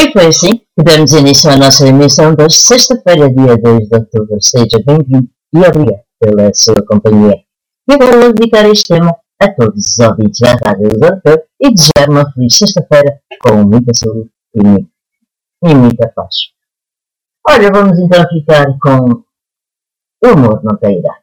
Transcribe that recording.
E foi assim que damos início à nossa emissão de sexta-feira, dia 2 de outubro. Seja bem-vindo e obrigado pela sua companhia. E agora vou dedicar este tema a todos os ouvintes da Rádio do Europeu e desejar uma feliz sexta-feira com muita saúde e muita paz. Olha, vamos então ficar com o humor não tem idade.